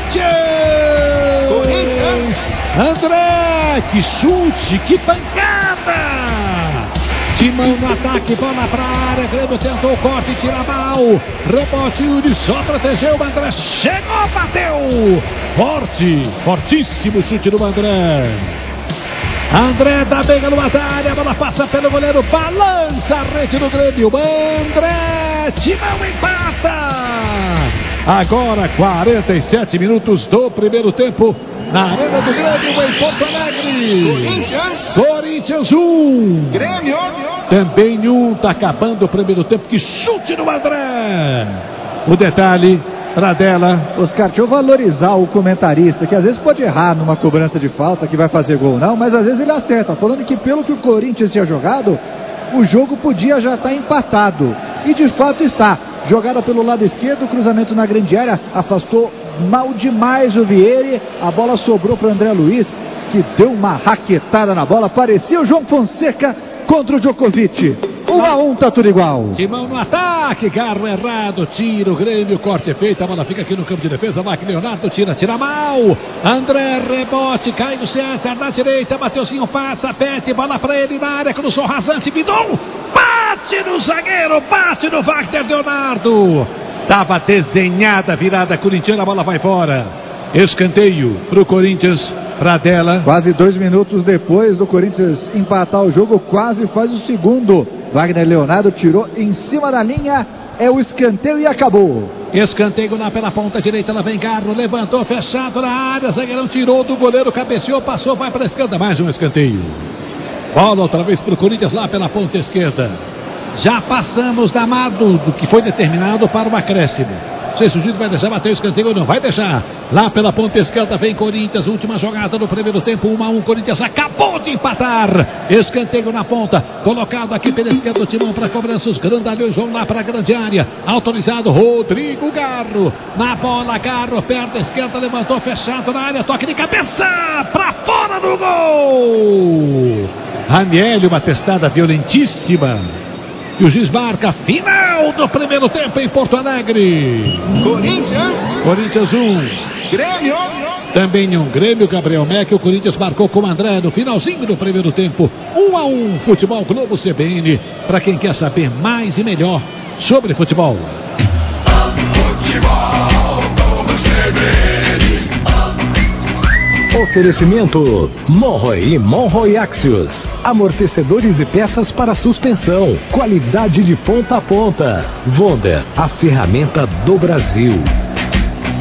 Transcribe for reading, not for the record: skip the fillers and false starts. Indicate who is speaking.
Speaker 1: André, que chute, que pancada! Timão no ataque, bola pra área, Grêmio tentou o corte, tira mal, rebote, Yuri só protegeu, o André chegou, bateu! Fortíssimo chute do André. André dá bem no área, a bola passa pelo goleiro, balança a rede do Grêmio, André, Timão empata! Agora 47 minutos do primeiro tempo, na Arena do Grêmio, em Porto Alegre. Corinthians 1.
Speaker 2: Grêmio.
Speaker 1: Também 1, tá acabando o primeiro tempo, que chute no André. O detalhe, Pradella.
Speaker 3: Oscar, deixa eu valorizar o comentarista, que às vezes pode errar numa cobrança de falta, que vai fazer gol não, mas às vezes ele acerta, falando que pelo que o Corinthians tinha jogado, o jogo podia já estar empatado. E de fato está. Jogada pelo lado esquerdo, cruzamento na grande área, afastou mal demais o Vieri, a bola sobrou para André Luiz, que deu uma raquetada na bola, parecia o João Fonseca contra o Djokovic. 1-1, tá tudo igual.
Speaker 1: Timão no ataque, carro errado, tira o Grêmio, corte feito, a bola fica aqui no campo de defesa, vai que Leonardo tira mal, André rebote, cai no César na direita, Mateuzinho passa, pete, bola pra ele na área, cruzou rasante, Bidon, bate no zagueiro, bate no Wagner Leonardo, tava desenhada a virada corintiana, a bola vai fora, escanteio pro Corinthians. Pradella.
Speaker 3: Quase 2 minutos depois do Corinthians empatar o jogo, quase faz o segundo. Wagner Leonardo tirou em cima da linha, é o escanteio e acabou.
Speaker 1: Escanteio lá pela ponta direita, lá vem Carlos, levantou, fechado na área, zagueirão tirou do goleiro, cabeceou, passou, vai para a esquerda, mais um escanteio. Bola outra vez para o Corinthians lá pela ponta esquerda. Já passamos da do que foi determinado para o acréscimo. Não sei se o juiz vai deixar bater o escanteio ou não vai deixar. Lá pela ponta esquerda vem Corinthians, última jogada do primeiro tempo, 1-1, Corinthians acabou de empatar. Escanteio na ponta, colocado aqui pela esquerda o Timão para cobrança, os grandalhões vão lá para a grande área. Autorizado Rodrigo Garro, na bola Garro, perna esquerda, levantou, fechado na área, toque de cabeça, para fora do gol. Ranieri, uma testada violentíssima. E o juiz marca final do primeiro tempo em Porto Alegre. Corinthians 1.
Speaker 2: Grêmio.
Speaker 1: Também um Grêmio, Gabriel Meck. O Corinthians marcou com o André no finalzinho do primeiro tempo. 1-1. Futebol Globo CBN. Para quem quer saber mais e melhor sobre futebol.
Speaker 4: Futebol Globo CBN. Oferecimento Monroe e Monroe Axios. Amortecedores e peças para suspensão. Qualidade de ponta a ponta. Wonder, a ferramenta do Brasil.